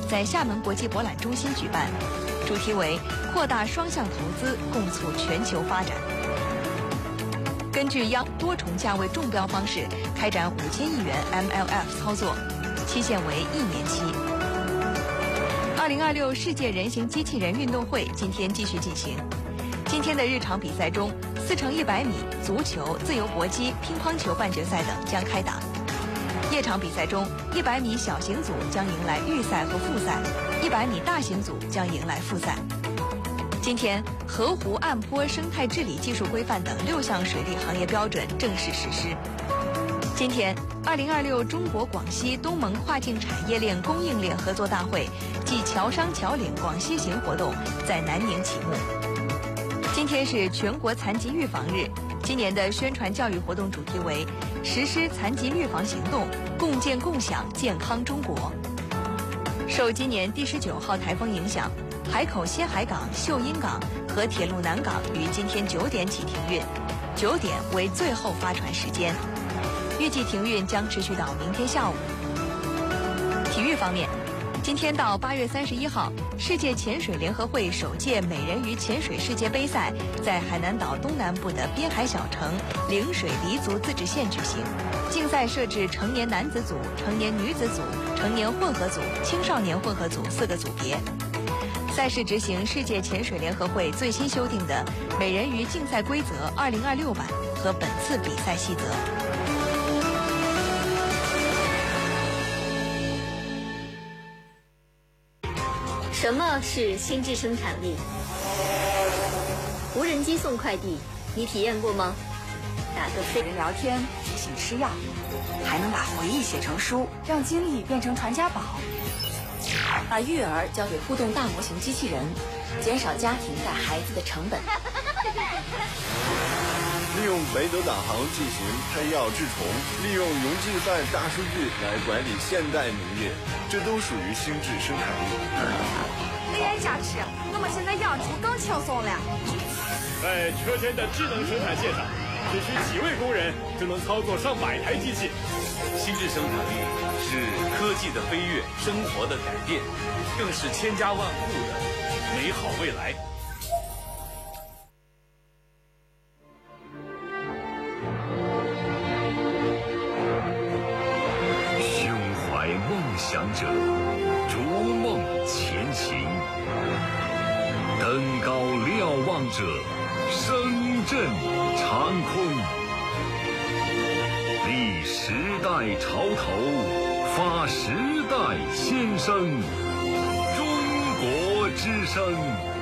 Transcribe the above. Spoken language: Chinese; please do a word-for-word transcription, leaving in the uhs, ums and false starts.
在厦门国际博览中心举办，主题为扩大双向投资，共促全球发展。根据央多重价位中标方式开展五千亿元 M L F 操作，期限为一年期。二零二六世界人形机器人运动会今天继续进行。今天的日常比赛中，四乘一百米、足球、自由搏击、乒乓球半决赛等将开打。夜场比赛中，一百米小型组将迎来预赛和复赛，一百米大型组将迎来复赛。今天，河湖岸坡生态治理技术规范等六项水利行业标准正式实施。今天，二零二六中国广西东盟跨境产业链供应链合作大会暨侨商侨领广西行活动在南宁启幕。今天是全国残疾预防日，今年的宣传教育活动主题为实施残疾预防行动，共建共享健康中国。受今年第十九号台风影响，海口西海港、秀英港和铁路南港于今天九点起停运，九点为最后发船时间，预计停运将持续到明天下午。体育方面，今天到八月三十一号，世界潜水联合会首届美人鱼潜水世界杯赛在海南岛东南部的滨海小城陵水黎族自治县举行。竞赛设置成年男子组、成年女子组、成年混合组、青少年混合组四个组别。赛事执行世界潜水联合会最新修订的美人鱼竞赛规则二零二六版和本次比赛细则。 什么是心智生产力？无人机送快递，你体验过吗？打个飞人聊天，提醒吃药，还能把回忆写成书，让经历变成传家宝。把育儿交给互动大模型机器人，减少家庭带孩子的成本。 利用雷德导航进行拍药治虫，利用云计算大数据来管理现代农业，这都属于心智生产力。 雷人驾驶，我们现在养猪更轻松了。 在车间的智能生产线上，只需几位工人就能操作上百台机器。 心智生产力是科技的飞跃，生活的改变，更是千家万户的美好未来。 胸怀梦想者，逐梦前行；登高瞭望者，声震长空。立时代潮头，发时代先声。中国之声。